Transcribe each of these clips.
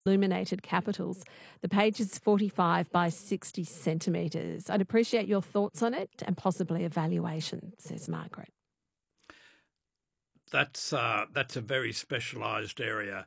illuminated capitals. The page is 45 by 60 centimetres. I'd appreciate your thoughts on it and possibly a valuation, says Margaret. That's a very specialised area.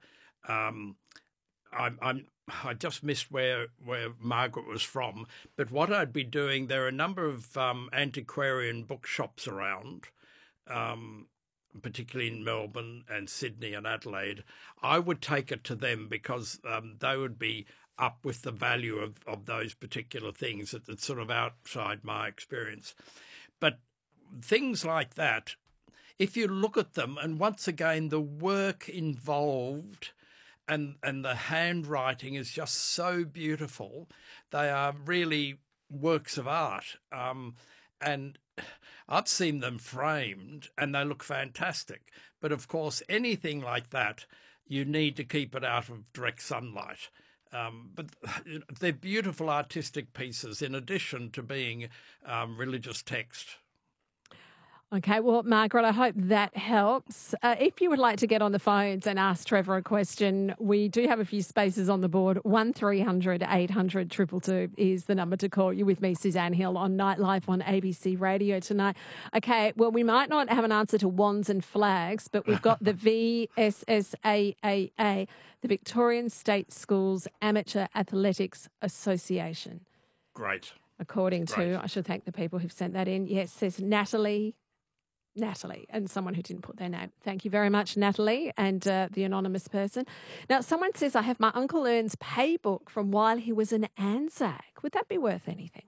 I just missed where Margaret was from, but what I'd be doing, there are a number of antiquarian bookshops around, particularly in Melbourne and Sydney and Adelaide. I would take it to them because they would be up with the value of those particular things. It's sort of outside my experience. But things like that, if you look at them, and once again, the work involved and the handwriting is just so beautiful. They are really works of art. And I've seen them framed and they look fantastic. But of course, anything like that, you need to keep it out of direct sunlight. But they're beautiful artistic pieces in addition to being religious text. Okay, well, Margaret, I hope that helps. If you would like to get on the phones and ask Trevor a question, we do have a few spaces on the board. 1300 800 222 is the number to call. You with me, Suzanne Hill, on Nightlife on ABC Radio tonight. Okay, well, we might not have an answer to wands and flags, but we've got the VSSAAA, the Victorian State Schools Amateur Athletics Association. Great. According to, I should thank the people who've sent that in. Yes, says Natalie, and someone who didn't put their name. Thank you very much, Natalie, and the anonymous person. Now, someone says, I have my Uncle Ern's pay book from while he was an ANZAC. Would that be worth anything?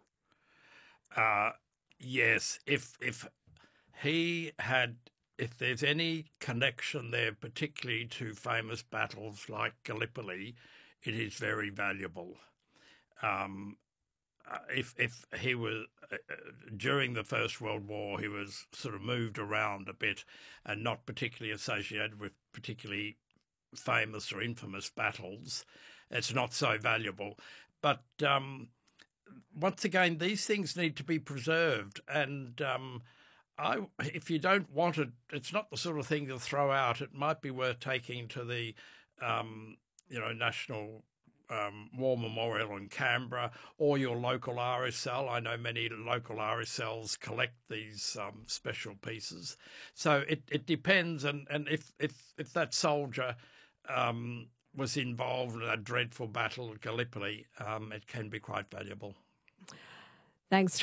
Yes. If there's any connection there, particularly to famous battles like Gallipoli, it is very valuable. If he was during the First World War, he was sort of moved around a bit and not particularly associated with particularly famous or infamous battles, it's not so valuable. But once again, these things need to be preserved. And if you don't want it, it's not the sort of thing to throw out. It might be worth taking to the National War Memorial in Canberra or your local RSL. I know many local RSLs collect these special pieces. So it depends, and if that soldier was involved in a dreadful battle at Gallipoli, it can be quite valuable. Thanks.